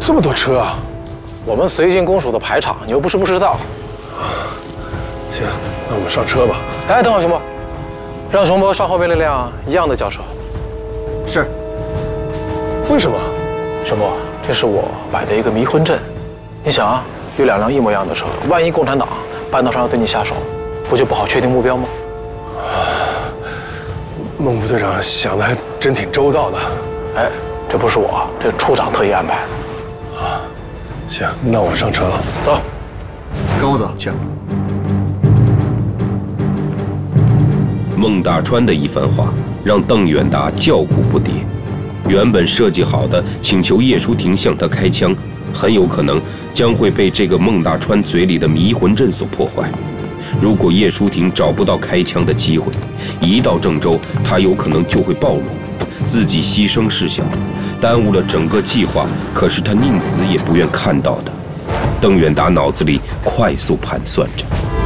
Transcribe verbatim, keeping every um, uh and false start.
这么多车啊！我们绥靖公署的排场，你又不是不知道。 行，那我们上车吧。 哎，等会儿，熊博，让熊博上后面那辆一样的轿车。 是。 为什么？ 熊博，这是我摆的一个迷魂阵。你想啊，有两辆一模一样的车，万一共产党半道上要对你下手，不就不好确定目标吗？ 孟副队长想的还真挺周到的。 哎，这不是我，这是处长特意安排的。 啊，行，那我上车了。 走， 跟我走，请。 孟大川的一番话让邓远达叫苦不迭。原本设计好的请求叶舒婷向他开枪，很有可能将会被这个孟大川嘴里的迷魂阵所破坏。如果叶舒婷找不到开枪的机会，一到郑州，他有可能就会暴露，自己牺牲事小，耽误了整个计划，可是他宁死也不愿看到的。邓远达脑子里快速盘算着。